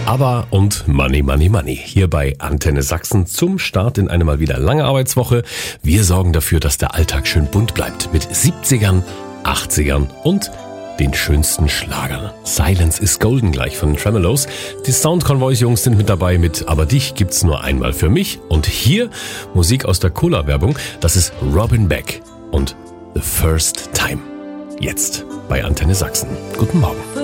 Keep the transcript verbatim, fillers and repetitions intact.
ABBA und Money, Money, Money. Hier bei Antenne Sachsen zum Start in eine mal wieder lange Arbeitswoche. Wir sorgen dafür, dass der Alltag schön bunt bleibt mit siebzigern, achtzigern und den schönsten Schlagern. Silence is Golden gleich von den Tremeloes. Die Soundconvoys-Jungs sind mit dabei mit Aber dich gibt's nur einmal für mich. Und hier Musik aus der Cola-Werbung. Das ist Robin Beck und The First Time. Jetzt bei Antenne Sachsen. Guten Morgen.